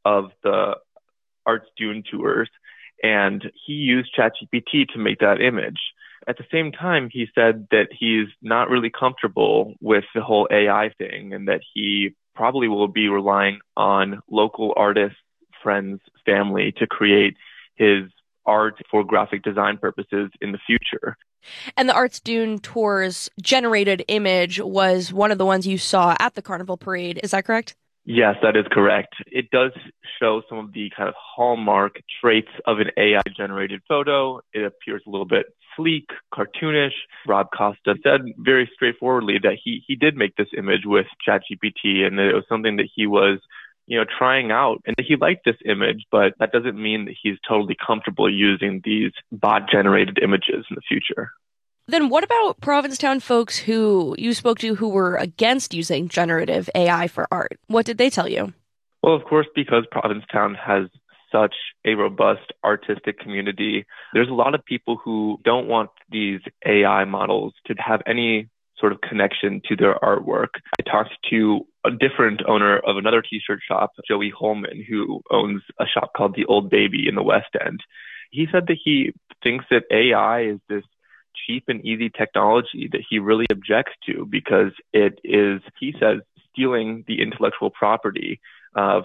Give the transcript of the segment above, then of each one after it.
of the Arts Dune tours, and he used ChatGPT to make that image. At the same time, he said that he's not really comfortable with the whole AI thing and that he probably will be relying on local artists, friends, family to create his art for graphic design purposes in the future. And the Arts Dune tour's generated image was one of the ones you saw at the Carnival Parade. Is that correct? Yes, that is correct. It does show some of the kind of hallmark traits of an AI-generated photo. It appears a little bit sleek, cartoonish. Rob Costa said very straightforwardly that he did make this image with ChatGPT and that it was something that he was trying out and that he liked this image, but that doesn't mean that he's totally comfortable using these bot-generated images in the future. Then what about Provincetown folks who you spoke to who were against using generative AI for art? What did they tell you? Well, of course, because Provincetown has such a robust artistic community, there's a lot of people who don't want these AI models to have any sort of connection to their artwork. I talked to a different owner of another t-shirt shop, Joey Holman, who owns a shop called The Old Baby in the West End. He said that he thinks that AI is this cheap and easy technology that he really objects to because it is, he says, stealing the intellectual property of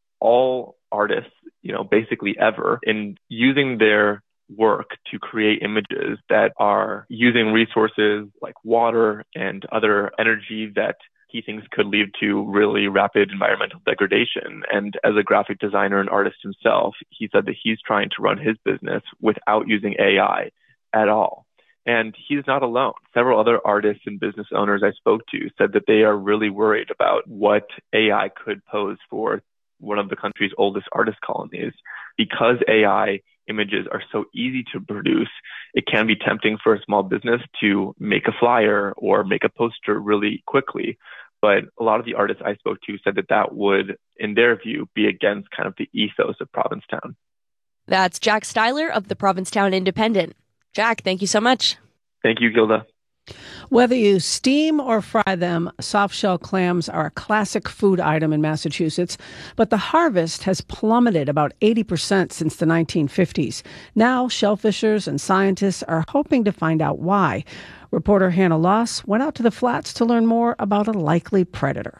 all artists, basically ever, and using their work to create images that are using resources like water and other energy that he thinks could lead to really rapid environmental degradation. And as a graphic designer and artist himself, he said that he's trying to run his business without using AI at all. And he's not alone. Several other artists and business owners I spoke to said that they are really worried about what AI could pose for one of the country's oldest artist colonies. Because AI images are so easy to produce, it can be tempting for a small business to make a flyer or make a poster really quickly. But a lot of the artists I spoke to said that that would, in their view, be against kind of the ethos of Provincetown. That's Jack Styler of the Provincetown Independent. Jack, thank you so much. Thank you, Gilda. Whether you steam or fry them, soft-shell clams are a classic food item in Massachusetts, but the harvest has plummeted about 80% since the 1950s. Now, shellfishers and scientists are hoping to find out why. Reporter Hannah Loss went out to the flats to learn more about a likely predator.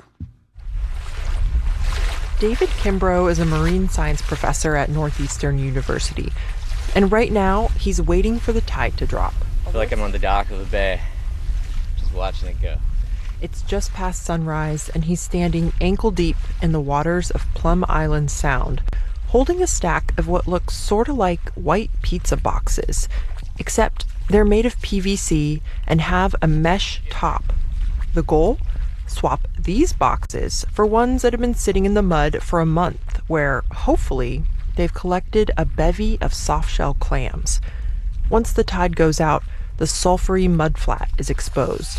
David Kimbrough is a marine science professor at Northeastern University, and right now he's waiting for the tide to drop. I feel like I'm on the dock of a bay, just watching it go. It's just past sunrise, and he's standing ankle-deep in the waters of Plum Island Sound, holding a stack of what looks sort of like white pizza boxes, except they're made of PVC and have a mesh top. The goal? Swap these boxes for ones that have been sitting in the mud for a month, where, hopefully, they've collected a bevy of soft-shell clams. Once the tide goes out, the sulfury mudflat is exposed.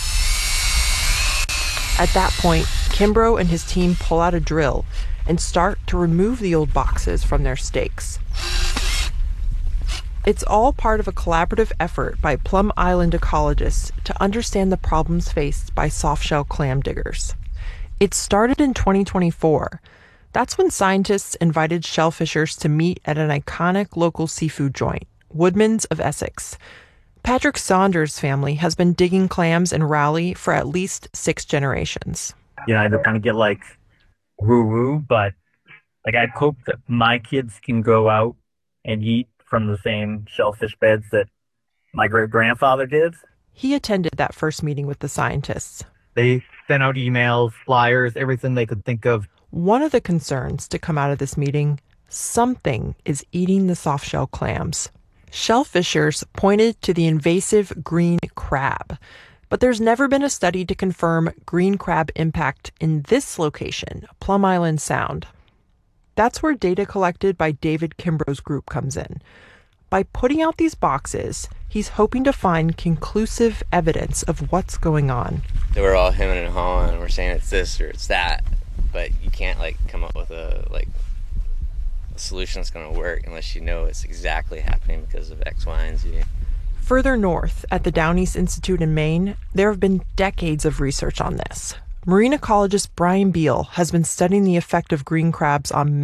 At that point, Kimbrough and his team pull out a drill and start to remove the old boxes from their stakes. It's all part of a collaborative effort by Plum Island ecologists to understand the problems faced by softshell clam diggers. It started in 2024. That's when scientists invited shellfishers to meet at an iconic local seafood joint, Woodman's of Essex. Patrick Saunders' family has been digging clams in Raleigh for at least 6 generations. I don't want to get woo-woo, but I hope that my kids can go out and eat from the same shellfish beds that my great-grandfather did. He attended that first meeting with the scientists. They sent out emails, flyers, everything they could think of. One of the concerns to come out of this meeting, something is eating the softshell clams. Shellfishers pointed to the invasive green crab, but there's never been a study to confirm green crab impact in this location, Plum Island Sound. That's where data collected by David Kimbrough's group comes in. By putting out these boxes, he's hoping to find conclusive evidence of what's going on. So we're all hemming and hawing, and we're saying it's this or it's that, but you can't come up with a solution that's going to work unless you know it's exactly happening because of X, Y, and Z. Further north, at the Down East Institute in Maine, there have been decades of research on this. Marine ecologist Brian Beal has been studying the effect of green crabs on